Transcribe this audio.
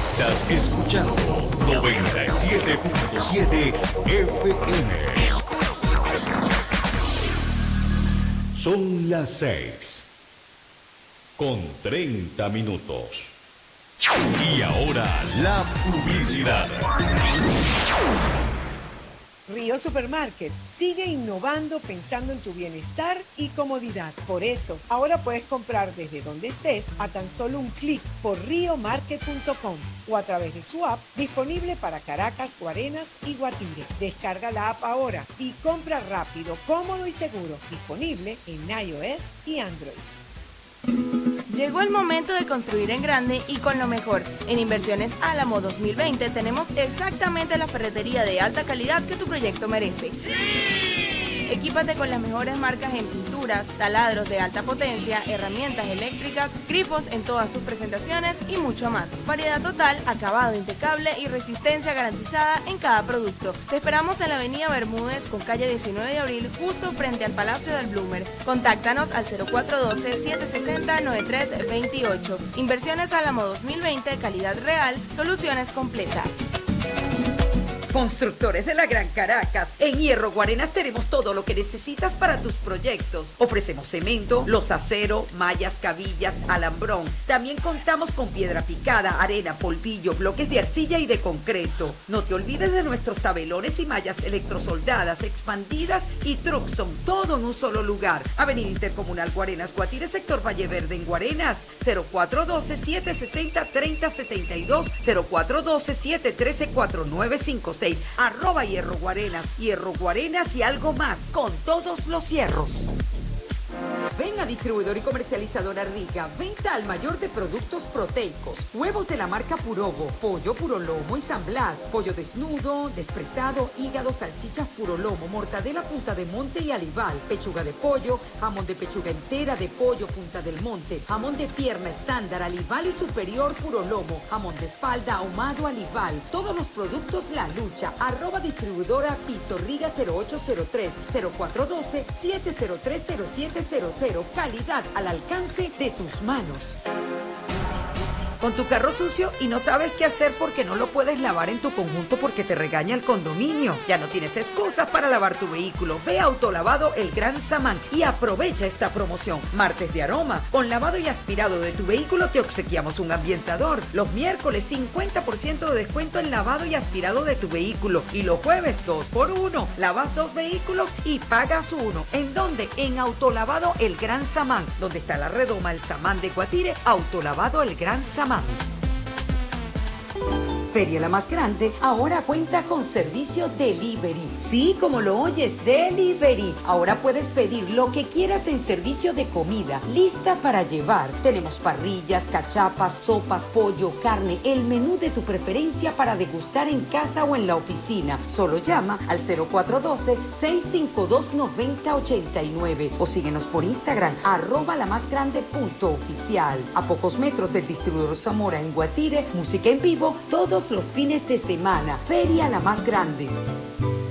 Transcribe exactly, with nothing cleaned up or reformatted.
Estás escuchando noventa y siete punto siete F M. Son las seis con treinta minutos. Y ahora la publicidad. Río Supermarket sigue innovando pensando en tu bienestar y comodidad. Por eso, ahora puedes comprar desde donde estés a tan solo un clic por río market punto com o a través de su app disponible para Caracas, Guarenas y Guatire. Descarga la app ahora y compra rápido, cómodo y seguro. Disponible en iOS y Android. Llegó el momento de construir en grande y con lo mejor. En Inversiones Álamo dos mil veinte tenemos exactamente la ferretería de alta calidad que tu proyecto merece. ¡Sí! Equípate con las mejores marcas en pinturas, taladros de alta potencia, herramientas eléctricas, grifos en todas sus presentaciones y mucho más. Variedad total, acabado impecable y resistencia garantizada en cada producto. Te esperamos en la avenida Bermúdez con calle diecinueve de abril, justo frente al Palacio del Bloomer. Contáctanos al cero cuatro uno dos, siete seis cero, nueve tres dos ocho. Inversiones Álamo dos mil veinte, calidad real, soluciones completas. Constructores de la Gran Caracas. En Hierro Guarenas tenemos todo lo que necesitas para tus proyectos. Ofrecemos cemento, losacero, mallas, cabillas, alambrón. También contamos con piedra picada, arena, polvillo, bloques de arcilla y de concreto. No te olvides de nuestros tabelones y mallas electrosoldadas, expandidas y Truxon, todo en un solo lugar. Avenida Intercomunal Guarenas, Guatire, sector Valle Verde en Guarenas. cero cuatro uno dos, siete seis cero, tres cero siete dos, cero cuatro uno dos, siete uno tres, cuatro nueve cinco seis. Arroba Hierro Guarenas, Hierro Guarenas y algo más, con todos los hierros. Ven a Distribuidor y Comercializadora Rica, venta al mayor de productos proteicos, huevos de la marca Purobo, pollo Puro Lomo y San Blas, pollo desnudo, despresado, hígado, salchichas Puro Lomo, mortadela Punta de Monte y Alival, pechuga de pollo, jamón de pechuga entera de pollo Punta del Monte, jamón de pierna estándar Alival y superior Puro Lomo, jamón de espalda ahumado Alival, todos los productos La Lucha, arroba distribuidora Pisorriga cero ocho cero tres, cero cuatro uno dos, siete cero tres, cero siete cero cero, calidad al alcance de tus manos. Con tu carro sucio y no sabes qué hacer porque no lo puedes lavar en tu conjunto porque te regaña el condominio. Ya no tienes excusas para lavar tu vehículo. Ve a Autolavado El Gran Samán y aprovecha esta promoción. Martes de aroma. Con lavado y aspirado de tu vehículo te obsequiamos un ambientador. Los miércoles cincuenta por ciento de descuento en lavado y aspirado de tu vehículo. Y los jueves dos por uno. Lavas dos vehículos y pagas uno. ¿En dónde? En Autolavado El Gran Samán. Donde está la redoma El Samán de Guatire. Autolavado El Gran Samán. Feria La Más Grande ahora cuenta con servicio delivery. Sí, como lo oyes, delivery. Ahora puedes pedir lo que quieras en servicio de comida, lista para llevar. Tenemos parrillas, cachapas, sopas, pollo, carne, el menú de tu preferencia para degustar en casa o en la oficina. Solo llama al cero cuatro uno dos, seis cinco dos, nueve cero ocho nueve o síguenos por Instagram, arroba la más grande punto oficial. A pocos metros del distribuidor Zamora en Guatire, música en vivo todos los fines de semana. Feria La Más Grande.